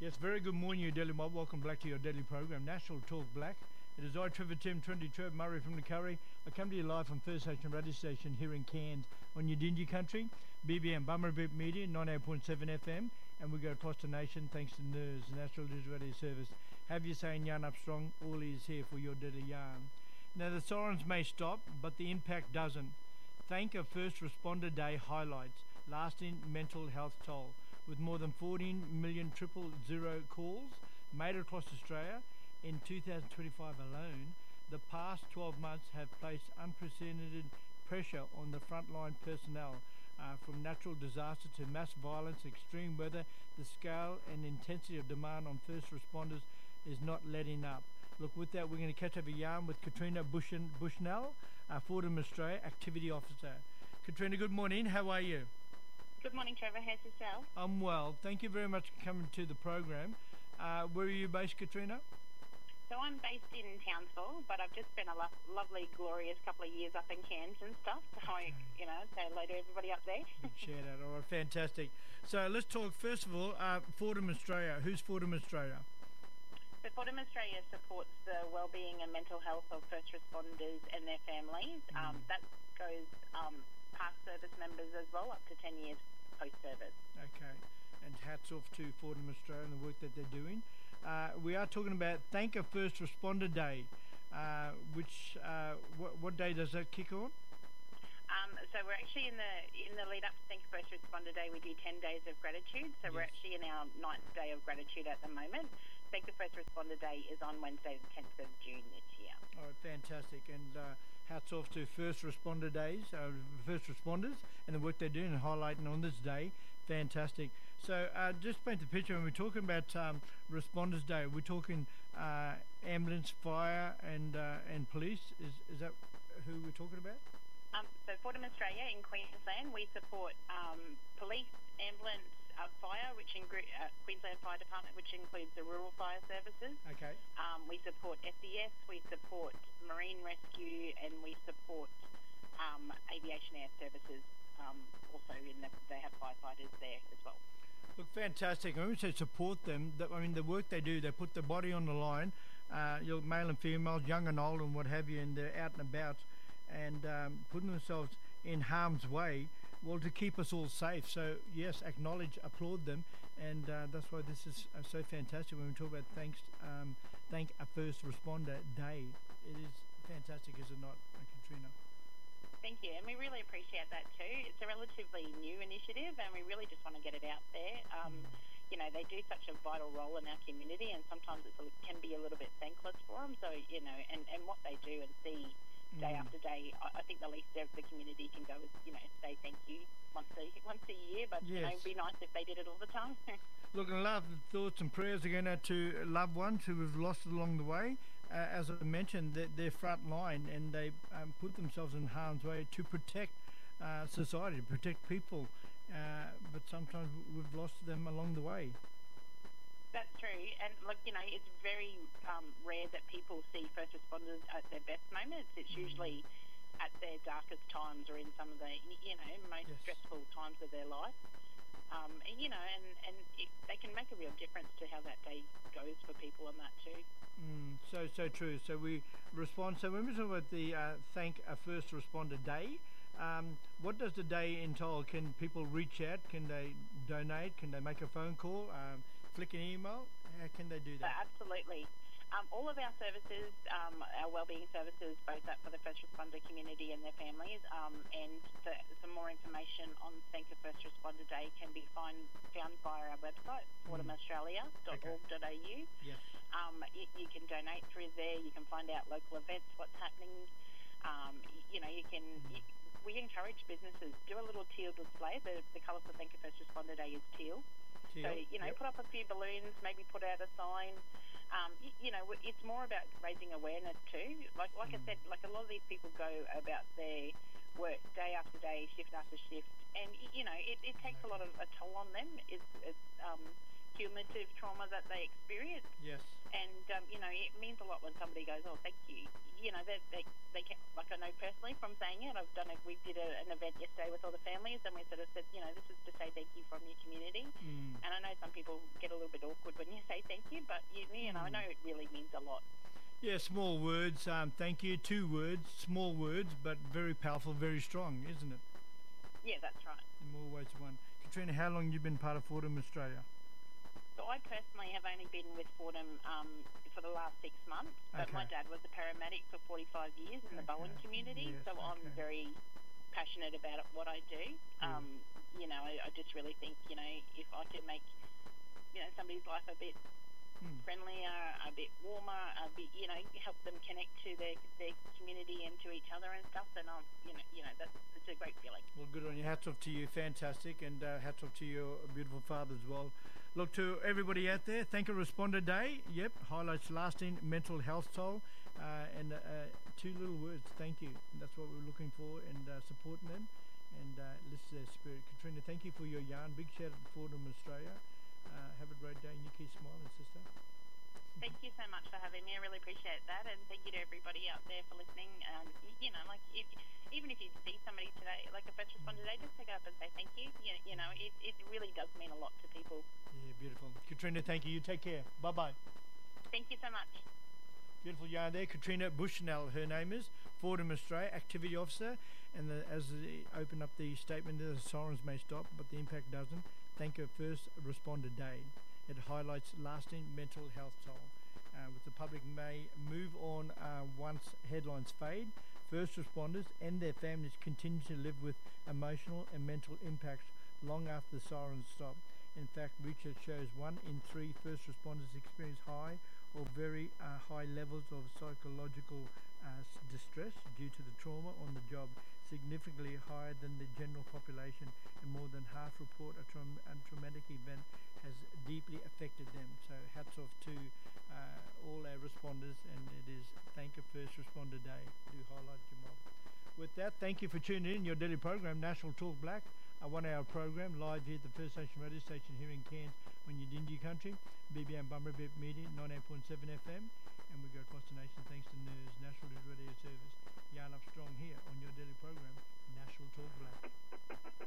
Yes, very good morning, you Daily Mob. Welcome back to your daily program, National Talk Black. It is I, Trevor Tim, 20 Trev Murray from the Curry. I come to you live from First Nation Radio Station here in Cairns on Yidinji country, BBM Bummerbeep Media, 98.7 FM, and we go across the nation thanks to NIRS, National Digital Radio Service. Have you saying yarn up strong, all is here for your daily yarn. Now the sirens may stop, but the impact doesn't. Thank a First Responder Day highlights lasting mental health toll, with more than 14 million 000 calls made across Australia in 2025 alone. The past 12 months have placed unprecedented pressure on the frontline personnel, from natural disaster to mass violence, extreme weather. The scale and intensity of demand on first responders is not letting up. Look, with that, we're going to catch up a yarn with Katrina Bushnell, Fordham Australia Activity Officer. Katrina, good morning. How are you? Good morning, Trevor. How's yourself? I'm well. Thank you very much for coming to the program. Where are you based, Katrina? So I'm based in Townsville, but I've just spent a lovely, glorious couple of years up in Cairns and stuff. So I, say hello to everybody up there. Share that. All right, fantastic. So let's talk, first of all, Fordham Australia. Who's Fordham Australia? So Fordham Australia supports the wellbeing and mental health of first responders and their families. That goes past service members as well, up to 10 years post-service. Okay. And hats off to Fordham Australia and the work that they're doing. We are talking about Thank a First Responder Day, which what day does that kick on? So we're actually in the lead up to Thank a First Responder Day. We do 10 days of gratitude. So we're actually in our 9th day of gratitude at the moment. Thank the First Responder Day is on Wednesday, the 10th of June this year. All right, fantastic. And hats off to First Responder Days, first responders, and the work they're doing and highlighting on this day. Fantastic. So just paint the picture. When we're talking about Responders Day, we're talking ambulance, fire, and police. Is that who we're talking about? So Fordham Australia in Queensland, we support police, ambulance, fire, which Queensland Fire Department, which includes the rural fire services. Okay. We support SES, we support marine rescue, and we support aviation air services. Also, they have firefighters there as well. Look, fantastic. I when we say support them, the work they do, they put their body on the line, male and females, young and old, and what have you, and they're out and about, and putting themselves in harm's way, well, to keep us all safe. So, yes, acknowledge, applaud them, and that's why this is so fantastic when we talk about Thank a First Responder Day. It is fantastic, is it not, Katrina? Thank you, and we really appreciate that too. It's a relatively new initiative, and we really just want to get it out there. They do such a vital role in our community, and sometimes it can be a little bit thankless for them. So, and what they do and see day after day, I think the least of the community can go is, say thank you once a year, but yes. It'd be nice if they did it all the time. Look, and love, thoughts and prayers are going out to loved ones who have lost along the way. As I mentioned, they're front line, and they put themselves in harm's way to protect society, to protect people, but sometimes we've lost them along the way. That's true, and look, it's very rare that people see first responders at their best moments. It's usually at their darkest times or in some of the, most stressful times of their life. And they can make a real difference to how that day goes for people on that too. So true. So we respond. So when we talk about the Thank a First Responder Day, what does the day entail? Can people reach out? Can they donate? Can they make a phone call? Flick an email? How can they do that? Absolutely. All of our services, our wellbeing services, both that for the first responder community and their families, and some more information on Thank a First Responder Day can be found via our website, fordhamaustralia.org.au. Yes. You can donate through there. You can find out local events, what's happening. We encourage businesses, do a little teal display. The colour for Thank a First Responder Day is teal. So, put up a few balloons, maybe put out a sign. It's more about raising awareness too. Like I said, a lot of these people go about their work day after day, shift after shift, and it takes a lot of a toll on them. It's cumulative trauma that they experience. Yes. And, it means a lot when somebody goes, oh, thank you. They can, like I know personally from saying it, we did an event yesterday with all the families, and we sort of said, this is to say thank you from your community. And I know some people get a little bit awkward when you say thank you, but, I know it really means a lot. Yeah, small words. Thank you. 2 words, small words, but very powerful, very strong, isn't it? Yeah, that's right. In more ways than one. Katrina, how long have you been part of Fordham Australia? So I personally have only been with Fordham for the last 6 months, but my dad was a paramedic for 45 years in the Bowen community, so I'm very passionate about what I do. I just really think, if I can make, somebody's life a bit friendlier, a bit warmer, a bit, help them connect to their community and to each other and stuff, then it's a great feeling. Well, good on you. Hats off to you. Fantastic. And hats off to your beautiful father as well. Look, to everybody out there, Thank a Responder Day. Yep, highlights lasting mental health toll. And 2 little words, thank you. And that's what we're looking for, and supporting them and lift their spirit. Katrina, thank you for your yarn. Big shout out to Fordham Australia. Have a great day, and you keep smiling, sister. Thank you so much for having me. I really appreciate that, and thank you to everybody out there for listening. Even if you see somebody today, like a first responder today, just pick it up and say thank you. It really does mean a lot to people. Yeah, beautiful. Katrina, thank you. You take care. Bye-bye. Thank you so much. Beautiful yarn there. Katrina Bushnell, her name is, Fordham Australia, Activity Officer. And as they open up the statement, the sirens may stop, but the impact doesn't. Thank a First Responder Day. It highlights lasting mental health toll. With the public may move on once headlines fade. First responders and their families continue to live with emotional and mental impacts long after the sirens stop. In fact, research shows 1 in 3 first responders experience high or very high levels of psychological distress due to the trauma on the job, significantly higher than the general population, and more than half report a traumatic event has deeply affected them. So hats off to all our responders, and it is Thank a First Responder Day. Do highlight your mob. With that, thank you for tuning in your daily program, National Talk Black, a 1-hour program live here at the First Nation radio station here in Cairns on your Dindi country, BBM Bumberbip Media, 98.7 FM, and we go across the nation thanks to NERS, National Radio Service. Yarn up strong here on your daily program, National Talk Black.